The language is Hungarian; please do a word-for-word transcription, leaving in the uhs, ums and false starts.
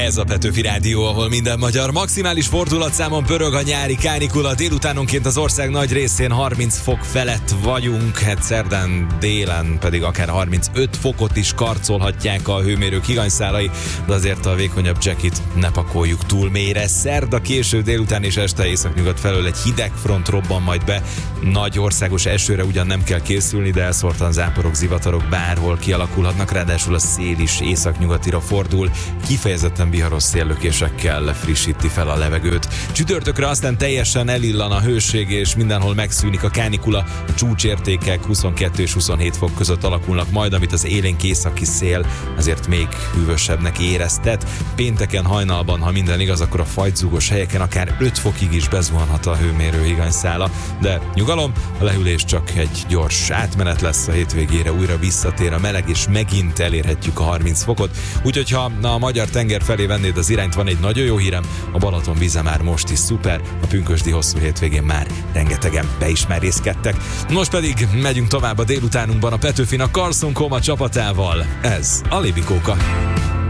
Ez a Petőfi Rádió, ahol minden magyar maximális fordulatszámon pörög a nyári kánikula. Délutánonként az ország nagy részén harminc fok felett vagyunk, hát szerdán délen pedig akár harmincöt fokot is karcolhatják a hőmérők higanyszálai, de azért a vékonyabb jackit ne pakoljuk túl mélyre. Szerda késő délután és este északnyugat felől egy hideg front robban majd be. Nagy országos esőre ugyan nem kell készülni, de elszórtan záporok, zivatarok bárhol kialakulhatnak, ráadásul a szél is északnyugatira fordul, kifejezetten viharos széllökésekkel frissíti fel a levegőt. Csütörtökre aztán teljesen elillan a hőség, és mindenhol megszűnik a kánikula. A csúcsértékek huszonkettő és huszonhét fok között alakulnak majd, amit az élénk északi szél azért még hűvösebbnek éreztet. Pénteken hajnalban, ha minden igaz, akkor a fajtzúgos helyeken akár öt fokig is bezuhanhat a hőmérő higanyszála, de nyugalom, a lehűlés csak egy gyors átmenet lesz, a hétvégére újra visszatér a meleg, és megint elérhetjük a harminc fokot. Úgyhogy ha a magyar tenger felé vennéd az irányt, van egy nagyon jó hírem, a Balaton víze már most is szuper, a pünkösdi hosszú hétvégén már rengetegen be is merészkedtek. Most pedig megyünk tovább a délutánunkban a Petőfin a Carson Coma csapatával. Ez a Libikóka.